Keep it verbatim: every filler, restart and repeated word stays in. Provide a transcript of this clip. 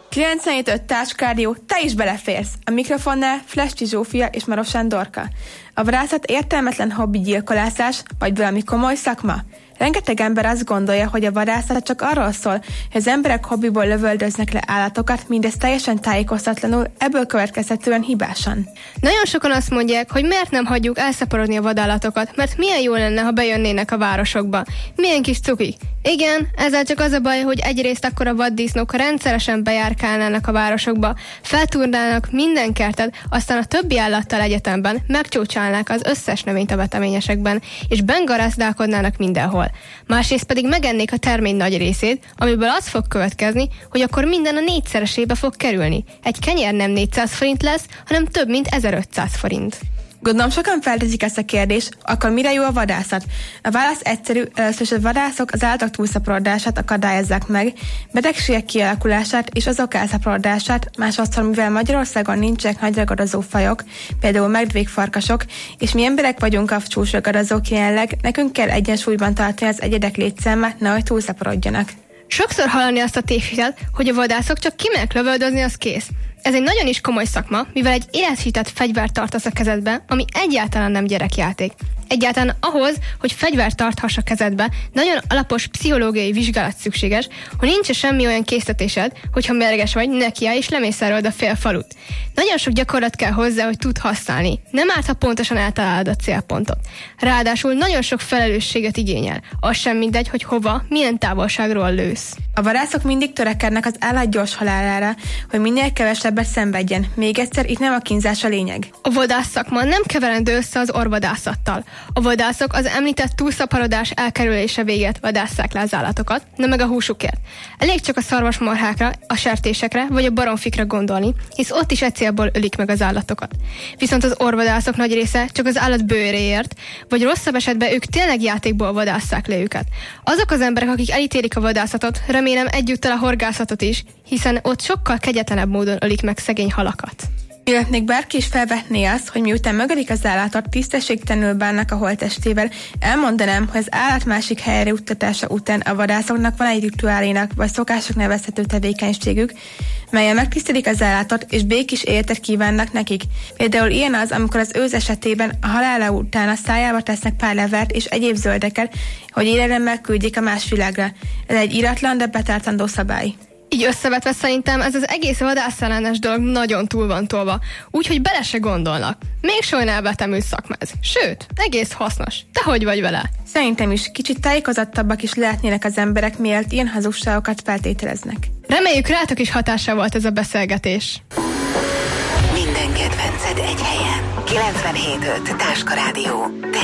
kilencvenhét öt Társkádió, te is beleférsz! A mikrofonnál Flesti Zsófia és Marosán Dorka. A vadászat értelmetlen hobbi gyilkolászás, vagy valami komoly szakma? Rengeteg ember azt gondolja, hogy a vadászat csak arról szól, hogy az emberek hobbiból lövöldöznek le állatokat, mindez teljesen tájékoztatlanul, ebből következhetően hibásan. Nagyon sokan azt mondják, hogy miért nem hagyjuk elszaporodni a vadállatokat, mert milyen jó lenne, ha bejönnének a városokba. Milyen kis cuki. Igen, ezzel csak az a baj, hogy egyrészt akkor a vaddisznók rendszeresen bejárkálnának a városokba, feltúrnának minden kertet, aztán a többi állattal egyetemben megcsócsálnák az összes növényt a veteményesekben, és bengarázdálkodnának mindenhol. Másrészt pedig megennék a termény nagy részét, amiből az fog következni, hogy akkor minden a négyszeresébe fog kerülni. Egy kenyér nem négyszáz forint lesz, hanem több mint ezerötszáz forint. Gondolom sokan felteszik ezt a kérdést, akkor mire jó a vadászat? A válasz egyszerű, először is a vadászok az állatok túlszaporodását akadályozzák meg, betegségek kialakulását és azok elszaporodását, másodszor, mivel Magyarországon nincsenek nagy ragadozó fajok, például medvékfarkasok, és mi emberek vagyunk a csúcsragadozók jelenleg, nekünk kell egyensúlyban tartani az egyedek létszámát, nehogy túlszaporodjanak. Sokszor hallani azt a tévhitet, hogy a vadászok csak kimennek lövöldözni, az kész. Ez egy nagyon is komoly szakma, mivel egy élethitett fegyvert tartasz a kezedbe, ami egyáltalán nem gyerekjáték. Egyáltalán ahhoz, hogy fegyvert tarthass a kezedbe, nagyon alapos pszichológiai vizsgálat szükséges, hogy nincs semmi olyan késztetésed, hogyha mérges vagy, nekiáll és lemészárolod a fél falut. Nagyon sok gyakorlat kell hozzá, hogy tud használni. Nem árt, ha pontosan eltalálod a célpontot. Ráadásul nagyon sok felelősséget igényel. Az sem mindegy, hogy hova, milyen távolságról lősz. A vadászok mindig törekednek az állat gyors halálára, hogy minél kevesebbet szenvedjen. Még egyszer, itt nem a kínzás a lényeg. A vadász szakma nem keverendő össze az orvadászattal. A vadászok az említett túlszaporodás elkerülése véget vadásszák le az állatokat, nem meg a húsukért. Elég csak a szarvasmarhákra, a sertésekre vagy a baromfikra gondolni, hisz ott is egy célból ölik meg az állatokat. Viszont az orvadászok nagy része csak az állat bőréért, vagy rosszabb esetben ők tényleg játékból vadásszák le őket. Azok az emberek, akik elítélik a vadászatot, remélem egyúttal a horgászatot is, hiszen ott sokkal kegyetlenebb módon ölik meg szegény halakat. Mielőtt még bárki is felvetné azt, hogy miután megölik az állatot, tisztességtelenül bánnak a holttestével, elmondanám, hogy az állat másik helyre juttatása után a vadászoknak van egy rituálénak vagy szokások nevezhető tevékenységük, melyen megtisztelik az állatot és békés életet kívánnak nekik. Például ilyen az, amikor az őz esetében a halála után a szájába tesznek pár levert és egyéb zöldeket, hogy élelemmel küldjék a más világra. Ez egy íratlan, de betartandó szabály. Így összevetve szerintem ez az egész vadászellenes dolog nagyon túl van tolva, úgyhogy bele se gondolnak. Még soha elvetemű szakma ez. Sőt, egész hasznos. Te hogy vagy vele? Szerintem is kicsit tájékozottabbak is lehetnének az emberek, mielőtt ilyen hazugságokat feltételeznek. Reméljük rátok is hatással volt ez a beszélgetés. Minden kedvenced egy helyen. kilencvenhét öt Táska Rádió.